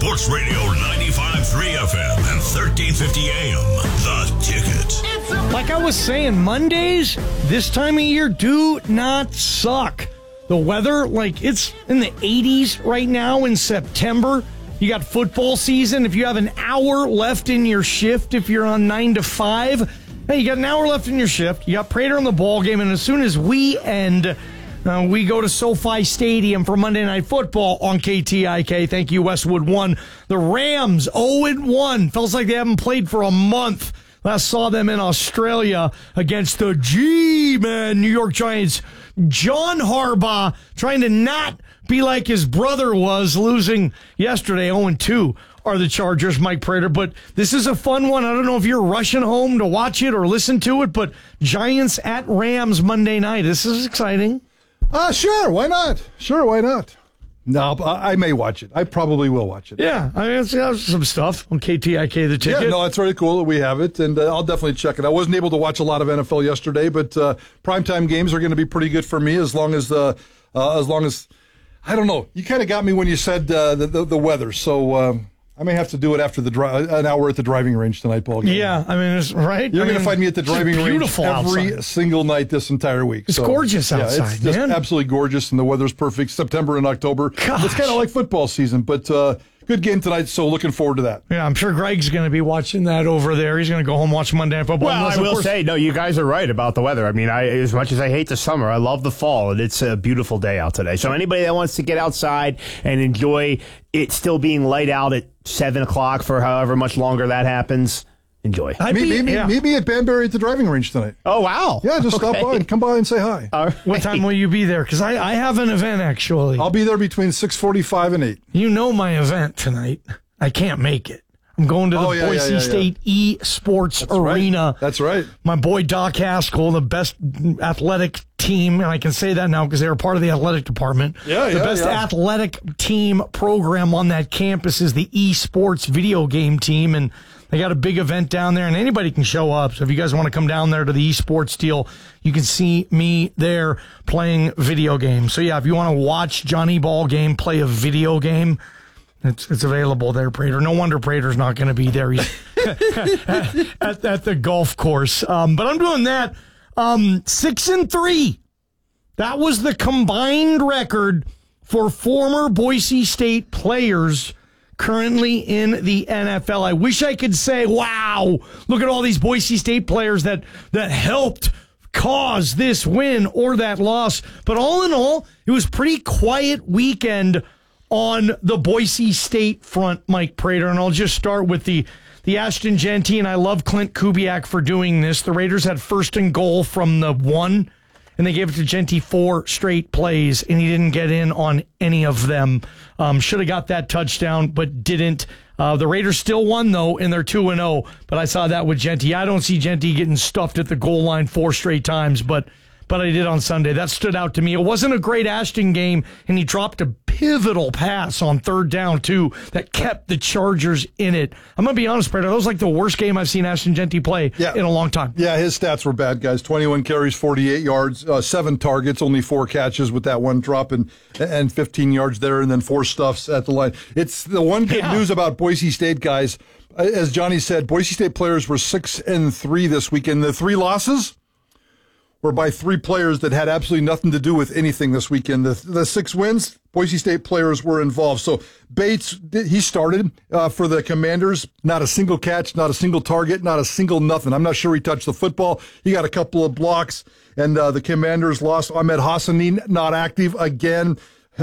Sports Radio 95.3 FM and 1350 AM. The Ticket. Like I was saying, Mondays this time of year do not suck. The weather, it's in the 80s right now in September. You got football season. If you have an hour left in your shift, if you're on 9 to 5, hey, you got an hour left in your shift. You got Prater on the ball game, and as soon as we end, we go to SoFi Stadium for Monday Night Football on KTIK. Thank you, Westwood One. The Rams 0-1. Feels like they haven't played for a month. Last saw them in Australia against the G-Men New York Giants. John Harbaugh trying to not be like his brother was, losing yesterday 0-2 are the Chargers, Mike Prater. But this is a fun one. I don't know if you're rushing home to watch it or listen to it, but Giants at Rams Monday night. This is exciting. Sure, why not? No, I may watch it. I probably will watch it. Yeah, I mean, it's some stuff on KTIK, the Ticket. Yeah, no, it's really cool that we have it, and I'll definitely check it. I wasn't able to watch a lot of NFL yesterday, but primetime games are going to be pretty good for me as long as I don't know. You kind of got me when you said the weather, so I may have to do it after an hour at the driving range tonight, Paul. Yeah, I mean, it's right. You're going to find me at the driving range every single night this entire week. It's gorgeous outside, it's just man. Absolutely gorgeous, and the weather's perfect. September and October. Gosh. It's kind of like football season, but good game tonight, so looking forward to that. Yeah, I'm sure Greg's going to be watching that over there. He's going to go home and watch Monday Night Football. Well, I will say, no, you guys are right about the weather. I mean, as much as I hate the summer, I love the fall, and it's a beautiful day out today. So anybody that wants to get outside and enjoy it still being light out at 7 o'clock for however much longer that happens, enjoy. Maybe at Banbury at the driving range tonight. Oh, wow. Yeah, just stop by and come by and say hi. What time will you be there? Because I have an event, actually. I'll be there between 6:45 and 8. You know my event tonight. I can't make it. I'm going to the Boise State eSports Arena. Right. That's right. My boy Doc Haskell, the best athletic team, and I can say that now because they were part of the athletic department. The best athletic team program on that campus is the eSports video game team, and they got a big event down there, and anybody can show up. So if you guys want to come down there to the eSports deal, you can see me there playing video games. So yeah, if you want to watch Johnny Ball game play a video game, it's available there, Prater. No wonder Prater's not going to be there. He's at the golf course. But I'm doing that. 6-3. That was the combined record for former Boise State players currently in the NFL. I wish I could say, wow, look at all these Boise State players that helped cause this win or that loss. But all in all, it was pretty quiet weekend on the Boise State front, Mike Prater. And I'll just start with the Ashton Jeanty, and I love Clint Kubiak for doing this. The Raiders had first and goal from the 1, and they gave it to Jeanty 4 straight plays, and he didn't get in on any of them. Should have got that touchdown, but didn't. The Raiders still won, though, and they're 2-0, but I saw that with Jeanty. I don't see Jeanty getting stuffed at the goal line 4 straight times, but I did on Sunday. That stood out to me. It wasn't a great Ashton game, and he dropped a pivotal pass on 3rd down, too, that kept the Chargers in it. I'm going to be honest, Prater, that was like the worst game I've seen Ashton Jeanty play in a long time. Yeah, his stats were bad, guys. 21 carries, 48 yards, 7 targets, only 4 catches with that one drop and 15 yards there, and then 4 stuffs at the line. It's the one good news about Boise State, guys. As Johnny said, Boise State players were 6-3 this weekend. The 3 losses were by 3 players that had absolutely nothing to do with anything this weekend. The 6 wins, Boise State players were involved. So Bates, he started for the Commanders. Not a single catch, not a single target, not a single nothing. I'm not sure he touched the football. He got a couple of blocks, and the Commanders lost. Ahmed Hassani, not active again.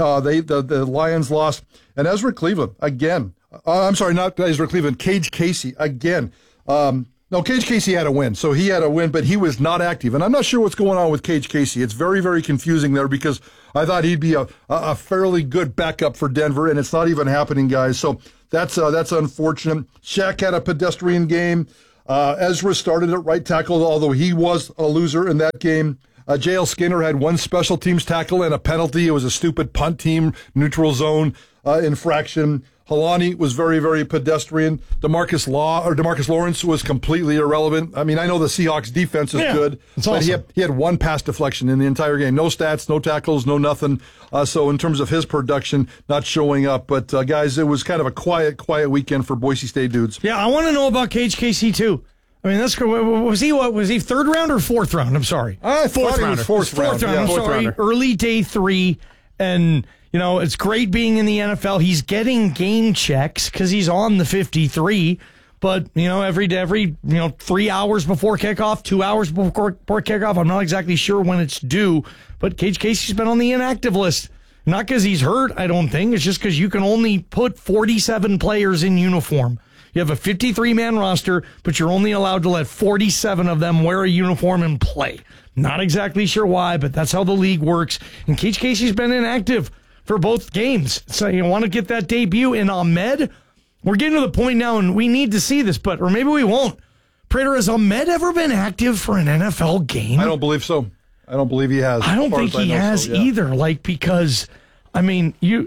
The Lions lost. And Ezra Cleveland, again. I'm sorry, not Ezra Cleveland, Cage Casey, again. No, Cage Casey had a win, so he had a win, but he was not active. And I'm not sure what's going on with Cage Casey. It's very, very confusing there because I thought he'd be a fairly good backup for Denver, and it's not even happening, guys. So that's unfortunate. Shaq had a pedestrian game. Ezra started at right tackle, although he was a loser in that game. J.L. Skinner had one special teams tackle and a penalty. It was a stupid punt team, neutral zone infraction. Halani was very, very pedestrian. Demarcus Lawrence was completely irrelevant. I mean, I know the Seahawks defense is good, but awesome. he had one pass deflection in the entire game. No stats, no tackles, no nothing. So in terms of his production, not showing up. But, guys, it was kind of a quiet weekend for Boise State dudes. Yeah, I want to know about Cage Casey, too. I mean, that's was he third round or fourth round? I'm sorry. Fourth round. Fourth round. I'm sorry. Early day 3, and it's great being in the NFL. He's getting game checks because he's on the 53. But every 3 hours before kickoff, 2 hours before kickoff. I'm not exactly sure when it's due. But Cage Casey's been on the inactive list. Not because he's hurt, I don't think. It's just because you can only put 47 players in uniform. You have a 53-man roster, but you're only allowed to let 47 of them wear a uniform and play. Not exactly sure why, but that's how the league works. And Cage Casey's been inactive for both games. So you want to get that debut in Ahmed? We're getting to the point now, and we need to see this, or maybe we won't. Prater, has Ahmed ever been active for an NFL game? I don't believe so. I don't believe he has. I don't think he has either. Because, I mean, you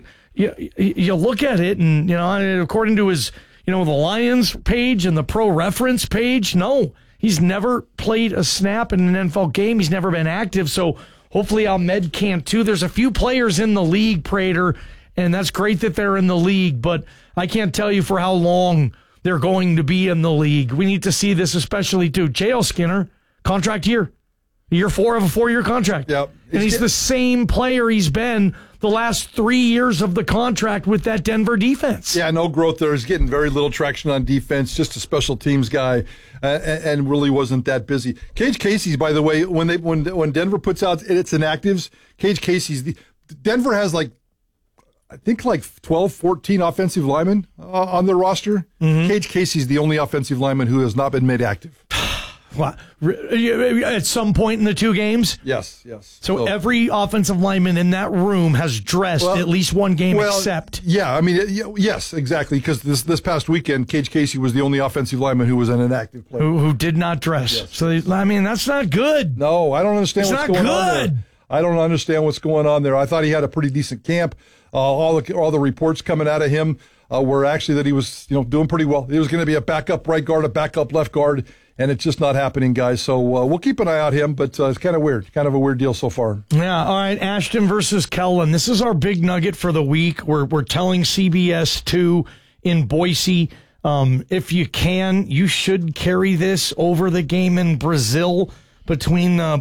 look at it, and according to his, the Lions page and the Pro Reference page, no, he's never played a snap in an NFL game. He's never been active. So hopefully Ahmed can't too. There's a few players in the league, Prater, and that's great that they're in the league, but I can't tell you for how long they're going to be in the league. We need to see this, especially too. J.L. Skinner, contract year 4 of a 4-year contract. Yep. And he's the same player he's been the last 3 years of the contract with that Denver defense. Yeah, no growth there. He's getting very little traction on defense, just a special teams guy, and really wasn't that busy. Cage Casey's, by the way, when Denver puts out its inactives, Cage Casey's, Denver has I think 12, 14 offensive linemen on their roster. Mm-hmm. Cage Casey's the only offensive lineman who has not been made active. What? At some point in the 2 games? Yes. So every offensive lineman in that room has dressed at least one game except. Yeah, I mean, yes, exactly, because this past weekend, Cage Casey was the only offensive lineman who was an inactive player. Who did not dress. Yes. So, I mean, that's not good. No, I don't understand what's going on there. I don't understand what's going on there. I thought he had a pretty decent camp. All the reports coming out of him were actually that he was doing pretty well. He was going to be a backup right guard, a backup left guard, and it's just not happening, guys. So we'll keep an eye on him, but it's kind of weird. Kind of a weird deal so far. Yeah, all right, Ashton versus Kellen. This is our big nugget for the week. We're telling CBS 2 in Boise, if you can, you should carry this over the game in Brazil between the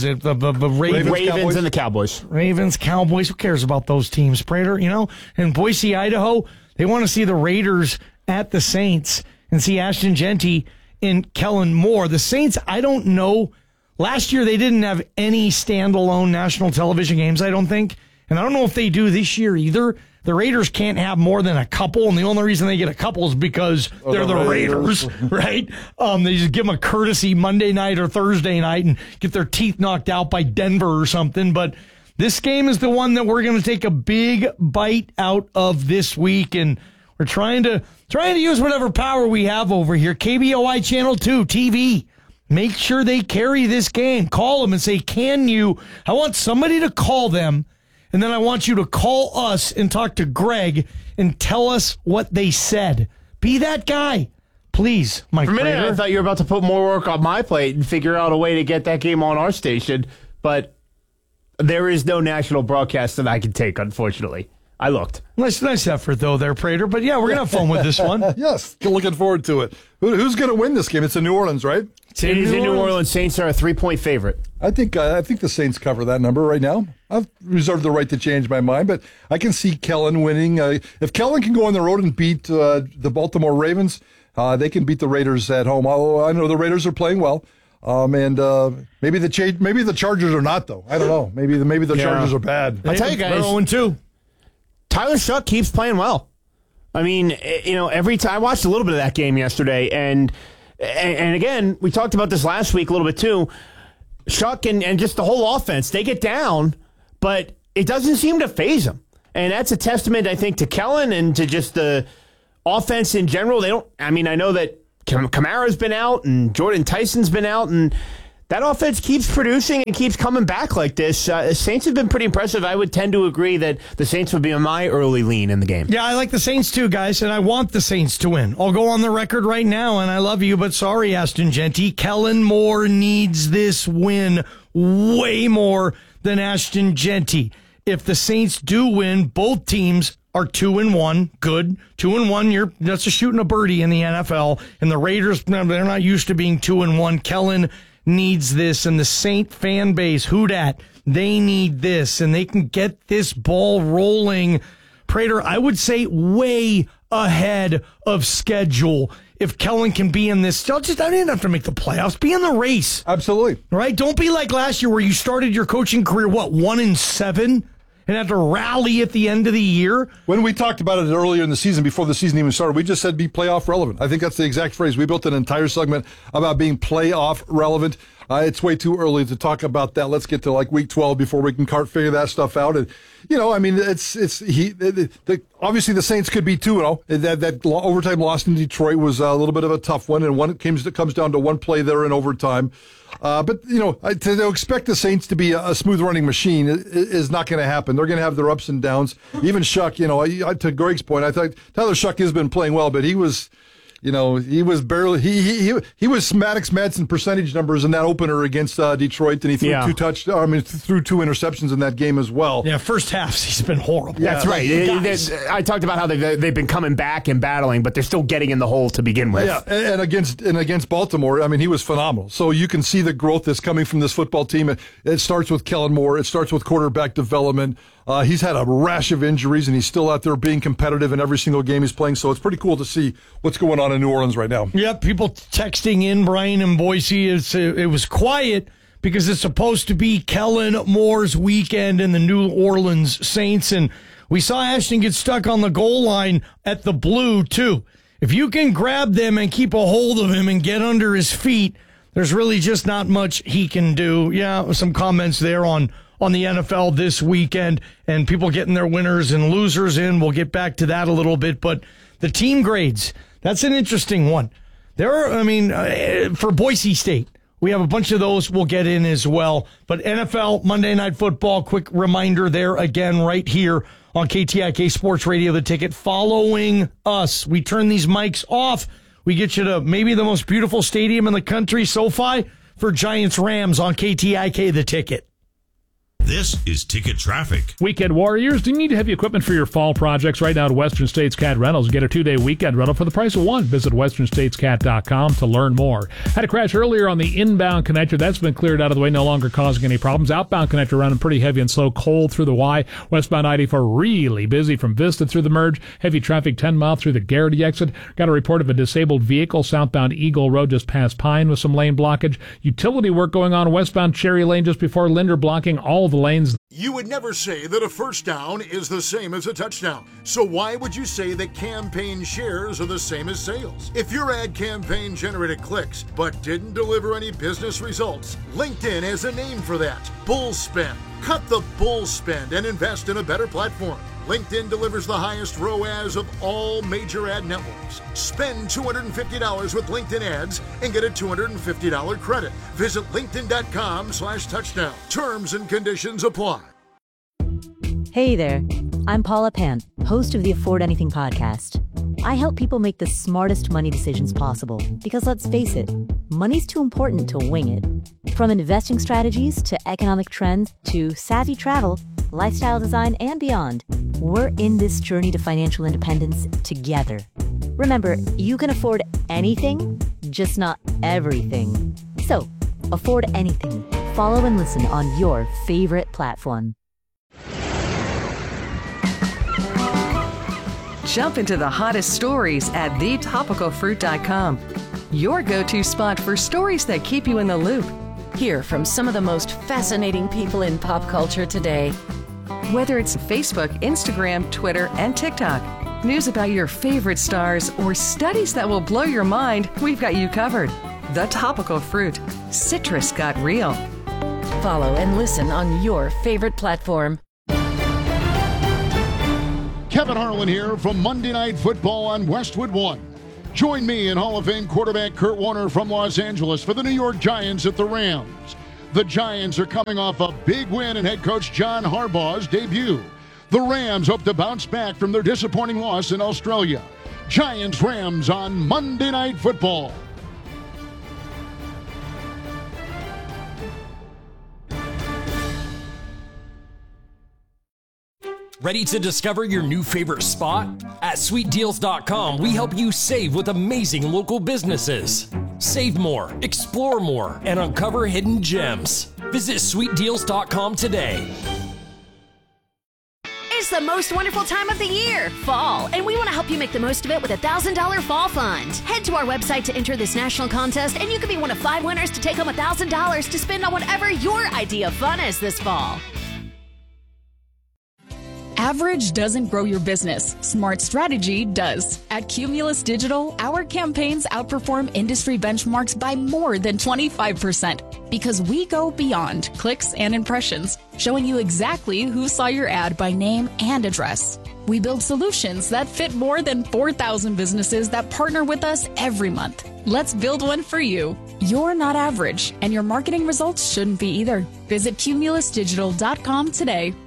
Ravens and the Cowboys. Ravens, Cowboys. Who cares about those teams, Prater? In Boise, Idaho, they want to see the Raiders at the Saints and see Ashton Genty and Kellen Moore. The Saints, I don't know. Last year, they didn't have any standalone national television games, I don't think. And I don't know if they do this year either. The Raiders can't have more than a couple, and the only reason they get a couple is because they're the Raiders, right? They just give them a courtesy Monday night or Thursday night and get their teeth knocked out by Denver or something. But this game is the one that we're going to take a big bite out of this week, and we're trying to use whatever power we have over here. KBOI Channel 2 TV. Make sure they carry this game. Call them and say, I want somebody to call them, and then I want you to call us and talk to Greg and tell us what they said. Be that guy. Please, Mike. For a minute, I thought you were about to put more work on my plate and figure out a way to get that game on our station, but there is no national broadcast that I can take, unfortunately. I looked. Nice effort, though, there, Prater. But, yeah, we're going to have fun with this one. Yes, looking forward to it. Who's going to win this game? It's in New Orleans, right? It is in New Orleans. Saints are a 3-point favorite. I think the Saints cover that number right now. I've reserved the right to change my mind, but I can see Kellen winning. If Kellen can go on the road and beat the Baltimore Ravens, they can beat the Raiders at home. Although I know the Raiders are playing well. And maybe the Chargers are not, though. I don't know. Maybe the Chargers are bad. I tell you guys, they're 0-2. Tyler Shuck keeps playing well. I mean, every time I watched a little bit of that game yesterday, and again, we talked about this last week a little bit too. Shuck and just the whole offense, they get down, but it doesn't seem to faze them. And that's a testament, I think, to Kellen and to just the offense in general. I know that Kamara's been out and Jordan Tyson's been out, and that offense keeps producing and keeps coming back like this. Saints have been pretty impressive. I would tend to agree that the Saints would be my early lean in the game. Yeah, I like the Saints too, guys, and I want the Saints to win. I'll go on the record right now, and I love you, but sorry, Ashton Jeanty. Kellen Moore needs this win way more than Ashton Jeanty. If the Saints do win, both teams are 2-1. Good. 2-1. That's a shooting a birdie in the NFL. And the Raiders, they're not used to being 2-1. Kellen needs this, and the Saint fan base, who dat? They need this, and they can get this ball rolling. Prater, I would say way ahead of schedule. If Kellen can be in this, I didn't have to make the playoffs. Be in the race. Absolutely. Right? Don't be like last year where you started your coaching career, 1-7? And have to rally at the end of the year? When we talked about it earlier in the season, before the season even started, we just said be playoff relevant. I think that's the exact phrase. We built an entire segment about being playoff relevant. It's way too early to talk about that. Let's get to like week 12 before we can figure that stuff out. And, obviously the Saints could be 2-0. That overtime loss in Detroit was a little bit of a tough one, and it comes down to one play there in overtime. But to expect the Saints to be a smooth running machine is not going to happen. They're going to have their ups and downs. Even Shuck, to Greg's point, I thought Tyler Shuck has been playing well, but he was. He was barely he was Maddox Madsen percentage numbers in that opener against Detroit, and he threw threw 2 interceptions in that game as well. Yeah, first half he's been horrible. That's right. I talked about how they've been coming back and battling, but they're still getting in the hole to begin with. Yeah, and against Baltimore, he was phenomenal. So you can see the growth that's coming from this football team. It starts with Kellen Moore. It starts with quarterback development. He's had a rash of injuries, and he's still out there being competitive in every single game he's playing. So it's pretty cool to see what's going on in New Orleans right now. Yep, people texting in, Brian and Boise. It was quiet because it's supposed to be Kellen Moore's weekend in the New Orleans Saints. And we saw Ashton get stuck on the goal line at the blue, too. If you can grab them and keep a hold of him and get under his feet, there's really just not much he can do. Yeah, some comments there on the NFL this weekend and people getting their winners and losers in. We'll get back to that a little bit, but the team grades, that's an interesting one. For Boise State, we have a bunch of those we'll get in as well. But NFL, Monday Night Football, quick reminder there again right here on KTIK Sports Radio, The Ticket. Following us, we turn these mics off. We get you to maybe the most beautiful stadium in the country, SoFi, for Giants-Rams on KTIK, The Ticket. This is Ticket Traffic. Weekend Warriors, do you need heavy equipment for your fall projects? Right now at Western States Cat Rentals, get a 2-day weekend rental for the price of one. Visit westernstatescat.com to learn more. Had a crash earlier on the inbound connector. That's been cleared out of the way, no longer causing any problems. Outbound connector running pretty heavy and slow, cold through the Y. Westbound I-84 really busy from Vista through the merge. Heavy traffic 10 mile through the Garrity exit. Got a report of a disabled vehicle southbound Eagle Road just past Pine with some lane blockage. Utility work going on westbound Cherry Lane just before Linder, blocking all the lanes. You would never say that a first down is the same as a touchdown. So why would you say that campaign shares are the same as sales? If your ad campaign generated clicks but didn't deliver any business results, LinkedIn has a name for that: bull spend. Cut the bull spend and invest in a better platform. LinkedIn delivers the highest ROAS of all major ad networks. Spend $250 with LinkedIn ads and get a $250 credit. Visit linkedin.com/touchdown. Terms and conditions apply. Hey there, I'm Paula Pan, host of the Afford Anything podcast. I help people make the smartest money decisions possible because, let's face it, money's too important to wing it. From investing strategies to economic trends to savvy travel, lifestyle design, and beyond, we're in this journey to financial independence together. Remember, you can afford anything, just not everything. So, afford anything. Follow and listen on your favorite platform. Jump into the hottest stories at thetopicalfruit.com. Your go-to spot for stories that keep you in the loop. Hear from some of the most fascinating people in pop culture today. Whether it's Facebook, Instagram, Twitter, and TikTok, news about your favorite stars, or studies that will blow your mind, we've got you covered. The Topical Fruit. Citrus got real. Follow and listen on your favorite platform. Kevin Harlan here from Monday Night Football on Westwood One. Join me and Hall of Fame quarterback Kurt Warner from Los Angeles for the New York Giants at the Rams. The Giants are coming off a big win in head coach John Harbaugh's debut. The Rams hope to bounce back from their disappointing loss in Australia. Giants-Rams on Monday Night Football. Ready to discover your new favorite spot? At SweetDeals.com, we help you save with amazing local businesses. Save more, explore more, and uncover hidden gems. Visit SweetDeals.com today. It's the most wonderful time of the year, fall, and we want to help you make the most of it with a $1,000 fall fund. Head to our website to enter this national contest, and you could be one of 5 winners to take home $1,000 to spend on whatever your idea of fun is this fall. Average doesn't grow your business. Smart strategy does. At Cumulus Digital, our campaigns outperform industry benchmarks by more than 25% because we go beyond clicks and impressions, showing you exactly who saw your ad by name and address. We build solutions that fit more than 4,000 businesses that partner with us every month. Let's build one for you. You're not average, and your marketing results shouldn't be either. Visit CumulusDigital.com today.